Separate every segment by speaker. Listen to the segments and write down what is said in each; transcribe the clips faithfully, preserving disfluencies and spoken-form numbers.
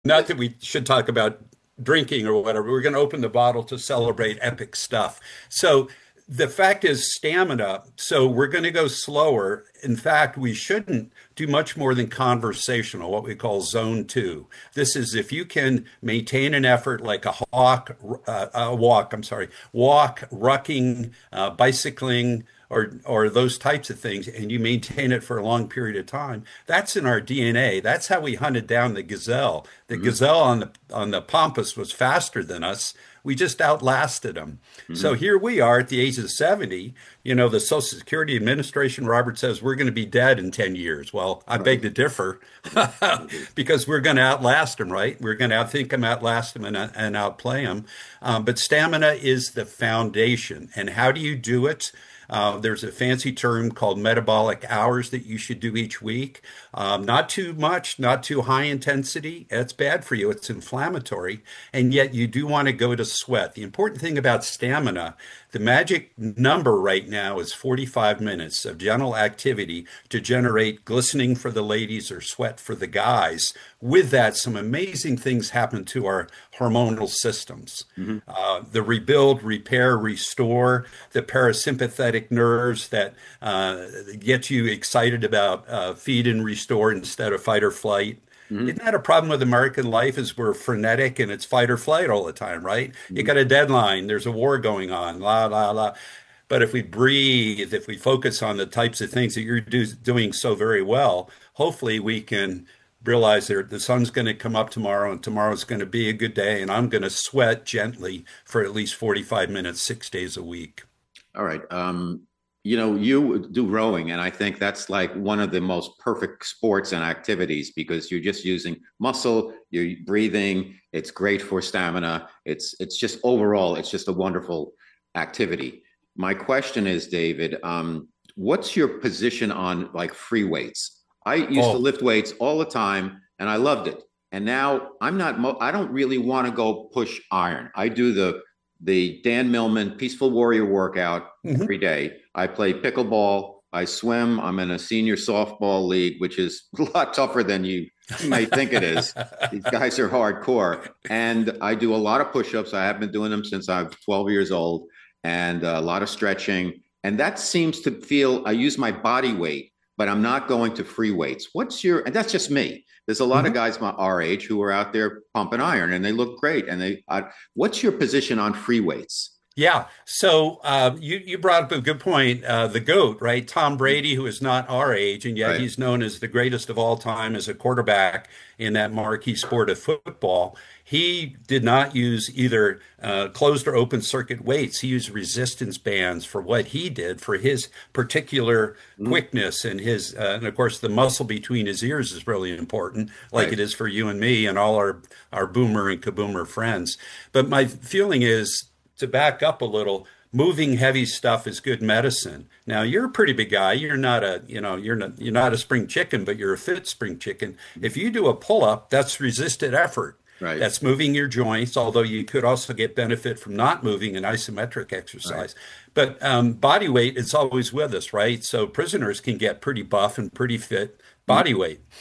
Speaker 1: Not that we should talk about drinking or whatever. We're going to open the bottle to celebrate epic stuff. So the fact is stamina. So we're going to go slower. In fact, we shouldn't do much more than conversational, what we call zone two. This is if you can maintain an effort like a hawk, uh, a walk, I'm sorry, walk, rucking, uh, bicycling, or or those types of things, and you maintain it for a long period of time. That's in our D N A. That's how we hunted down the gazelle. The
Speaker 2: Hmm.
Speaker 1: gazelle on the on the pampas was faster than us. We just outlasted them. So
Speaker 2: Hmm.
Speaker 1: here we are at the age of seventy. You know, the Social Security Administration, Robert says we're going to be dead in ten years. Well, I beg
Speaker 2: Right.
Speaker 1: to differ because we're going to outlast them, right? We're going to outthink them, outlast them, and, and outplay them. Um, but stamina is the foundation. And how do you do it? Uh, there's a fancy term called metabolic hours that you should do each week. Um, not too much, not too high intensity. It's bad for you. It's inflammatory. And yet you do want to go to sweat. The important thing about stamina, the magic number right now is forty-five minutes of gentle activity to generate glistening for the ladies or sweat for the guys. With that, some amazing things happen to our hormonal systems.
Speaker 2: Hmm.
Speaker 1: Uh, the rebuild, repair, restore, the parasympathetic nerves that uh, get you excited about uh, feed and restore instead of fight or flight.
Speaker 2: Hmm.
Speaker 1: Isn't that a problem with American life is we're frenetic and it's fight or flight all the time, right? You
Speaker 2: Hmm.
Speaker 1: got a deadline, there's a war going on, la, la, la. But if we breathe, if we focus on the types of things that you're do, doing so very well, hopefully we can realize that the sun's going to come up tomorrow and tomorrow's going to be a good day and I'm going to sweat gently for at least forty-five minutes, six days a week.
Speaker 2: All right. Um, you know, you do rowing, and I think that's like one of the most perfect sports and activities because you're just using muscle, you're breathing. It's great for stamina. It's it's just overall, it's just a wonderful activity. My question is, David, um, what's your position on like free weights? I used to
Speaker 1: Oh,
Speaker 2: lift weights all the time, and I loved it. And now I'm not. Mo- I don't really want to go push iron. I do the the Dan Millman Peaceful Warrior workout every
Speaker 1: mhm.
Speaker 2: day. I play pickleball. I swim. I'm in a senior softball league, which is a lot tougher than you, you might think it is. These guys are hardcore. And I do a lot of push ups. I have been doing them since I'm twelve years old, and a lot of stretching. And that seems to feel, I use my body weight, but I'm not going to free weights. What's your, and that's just me. There's a lot of
Speaker 1: Mhm.
Speaker 2: guys my our age who are out there pumping iron and they look great. And they, I, what's your position on free weights?
Speaker 1: Yeah. So uh, you you brought up a good point. Uh, the GOAT, right? Tom Brady, who is not our age, and yet
Speaker 2: Right.
Speaker 1: he's known as the greatest of all time as a quarterback in that marquee sport of football. He did not use either uh, closed or open circuit weights. He used resistance bands for what he did for his particular
Speaker 2: Mhm.
Speaker 1: quickness and his, uh, and of course, the muscle between his ears is really important, like
Speaker 2: Right.
Speaker 1: it is for you and me and all our our boomer and kaboomer friends. But my feeling is to back up a little, moving heavy stuff is good medicine. Now you're a pretty big guy. You're not a, you know, you're not you're not a spring chicken, but you're a fit spring chicken. If you do a pull up, that's resisted effort.
Speaker 2: Right.
Speaker 1: That's moving your joints, although you could also get benefit from not moving an isometric
Speaker 2: Right.
Speaker 1: exercise. But um, body weight is always with us, right? So prisoners can get pretty buff and pretty fit body
Speaker 2: Mhm.
Speaker 1: weight.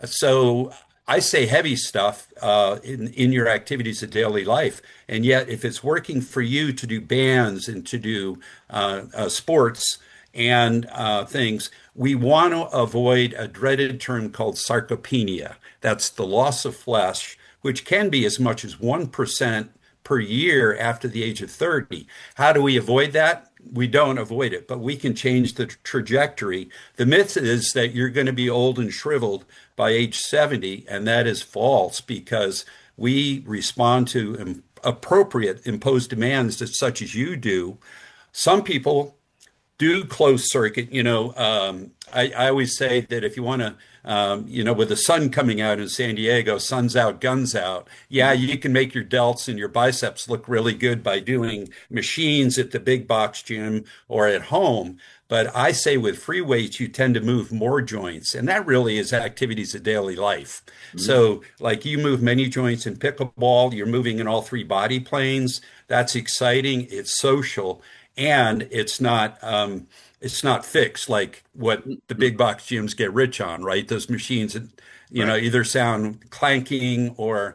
Speaker 1: So I say heavy stuff uh, in in your activities of daily life, and yet if it's working for you to do bands and to do uh, uh, sports and uh, things, we want to avoid a dreaded term called sarcopenia. That's the loss of flesh, which can be as much as one percent per year after the age of thirty. How do we avoid that? We don't avoid it, but we can change the trajectory. The myth is that you're going to be old and shriveled by age seventy, and that is false because we respond to um, appropriate imposed demands such as you do. Some people do closed circuit. You know, um, I, I always say that if you want to, um, you know, with the sun coming out in San Diego, sun's out, guns out. Yeah,
Speaker 2: Mhm.
Speaker 1: you can make your delts and your biceps look really good by doing machines at the big box gym or at home. But I say with free weights, you tend to move more joints, and that really is activities of daily life.
Speaker 2: Mhm.
Speaker 1: So, like you move many joints in pickleball, you're moving in all three body planes. That's exciting. It's social. and it's not um, it's not fixed like what the big box gyms get rich on, right? Those machines, you know,
Speaker 2: Right.
Speaker 1: either sound clanking or